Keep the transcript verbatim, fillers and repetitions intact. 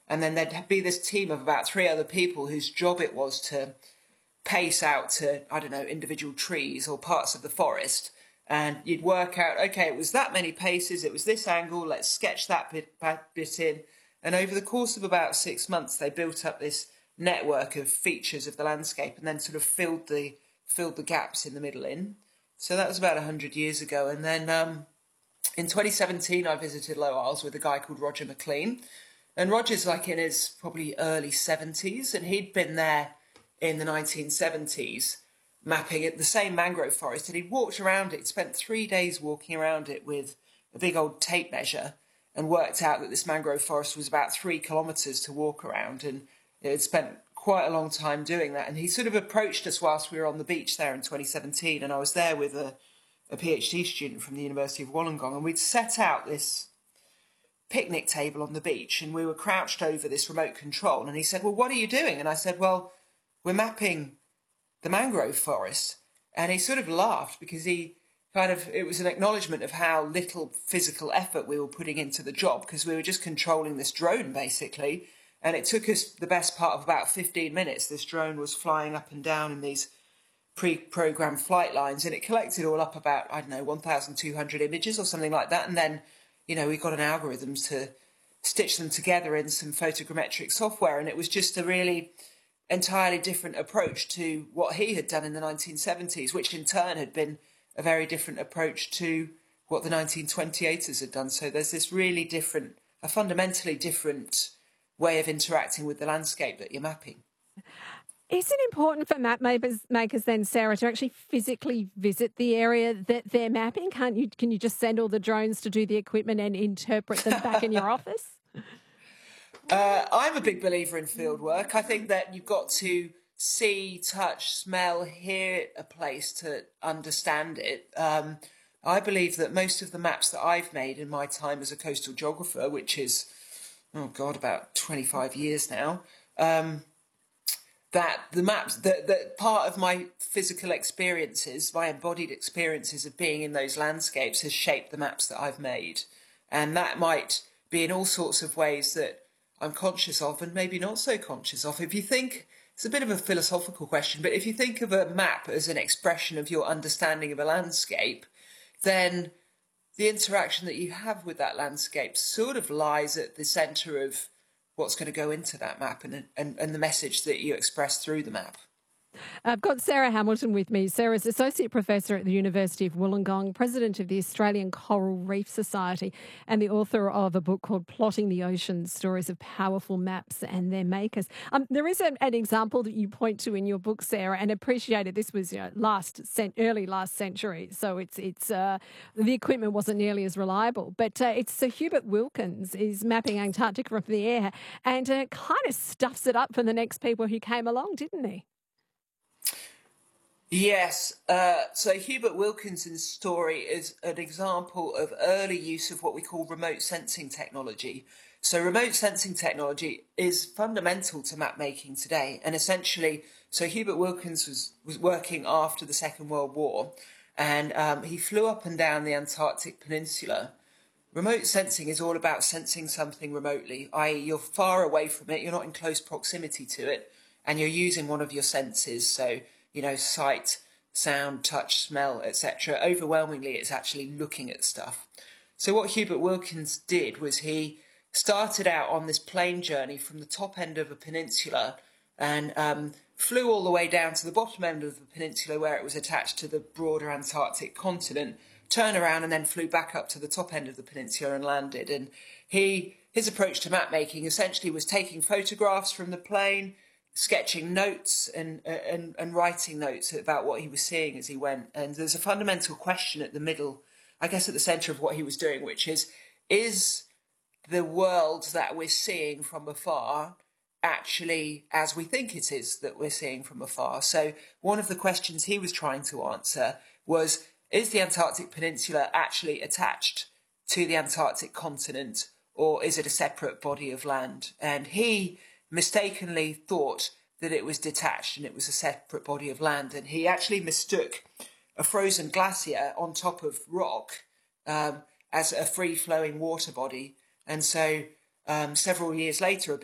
And then there'd be this team of about three other people whose job it was to pace out to, I don't know, individual trees or parts of the forest. And you'd work out, okay, it was that many paces, it was this angle, let's sketch that bit, that bit in. And over the course of about six months, they built up this network of features of the landscape and then sort of filled the filled the gaps in the middle in. So that was about one hundred years ago. And then um, in twenty seventeen, I visited Low Isles with a guy called Roger McLean. And Roger's like in his probably early seventies, and he'd been there in the nineteen seventies mapping it, the same mangrove forest, and he'd walked around it, spent three days walking around it with a big old tape measure and worked out that this mangrove forest was about three kilometres to walk around, and he'd spent quite a long time doing that. And he sort of approached us whilst we were on the beach there in twenty seventeen, and I was there with a, a PhD student from the University of Wollongong, and we'd set out this picnic table on the beach, and we were crouched over this remote control, and he said, well, what are you doing? And I said, well, we're mapping the mangrove forest. And he sort of laughed because he kind of, it was an acknowledgement of how little physical effort we were putting into the job, because we were just controlling this drone basically, and it took us the best part of about fifteen minutes. This drone was flying up and down in these pre-programmed flight lines, and it collected all up about, I don't know, one thousand two hundred images or something like that, and then you know, we got an algorithm to stitch them together in some photogrammetric software, and it was just a really entirely different approach to what he had done in the nineteen seventies, which in turn had been a very different approach to what the nineteen twenty-eighters had done. So there's this really different, a fundamentally different way of interacting with the landscape that you're mapping. Is it important for map makers, makers then, Sarah, to actually physically visit the area that they're mapping? Can't you? Can you just send all the drones to do the equipment and interpret them back in your office? Uh, I'm a big believer in field work. I think that you've got to see, touch, smell, hear a place to understand it. Um, I believe that most of the maps that I've made in my time as a coastal geographer, which is, oh God, about twenty-five years now, um, that the maps, that, that part of my physical experiences, my embodied experiences of being in those landscapes has shaped the maps that I've made. And that might be in all sorts of ways that I'm conscious of and maybe not so conscious of. If you think, it's a bit of a philosophical question, but if you think of a map as an expression of your understanding of a landscape, then the interaction that you have with that landscape sort of lies at the centre of what's going to go into that map and, and, and the message that you express through the map. I've got Sarah Hamilton with me. Sarah's Associate Professor at the University of Wollongong, President of the Australian Coral Reef Society, and the author of a book called Plotting the Ocean, Stories of Powerful Maps and Their Makers. Um, there is an, an example that you point to in your book, Sarah, and appreciated this was you know, last cent- early last century, so it's it's uh, the equipment wasn't nearly as reliable. But uh, it's Sir Hubert Wilkins is mapping Antarctica from the air and uh, kind of stuffs it up for the next people who came along, didn't he? Yes, uh, so Hubert Wilkinson's story is an example of early use of what we call remote sensing technology. So remote sensing technology is fundamental to map making today. And essentially, so Hubert Wilkins was, was working after the Second World War, and um, he flew up and down the Antarctic Peninsula. Remote sensing is all about sensing something remotely, that is you're far away from it, you're not in close proximity to it, and you're using one of your senses. So you know, sight, sound, touch, smell, et cetera. Overwhelmingly, it's actually looking at stuff. So what Hubert Wilkins did was he started out on this plane journey from the top end of a peninsula and um, flew all the way down to the bottom end of the peninsula where it was attached to the broader Antarctic continent, turned around and then flew back up to the top end of the peninsula and landed. And he his approach to map making essentially was taking photographs from the plane, sketching notes and, and and writing notes about what he was seeing as he went. And there's a fundamental question at the middle, I guess at the centre of what he was doing, which is, is the world that we're seeing from afar actually as we think it is that we're seeing from afar? So one of the questions he was trying to answer was, is the Antarctic Peninsula actually attached to the Antarctic continent, or is it a separate body of land? And he mistakenly thought that it was detached and it was a separate body of land, and he actually mistook a frozen glacier on top of rock um, as a free-flowing water body. And so um, several years later,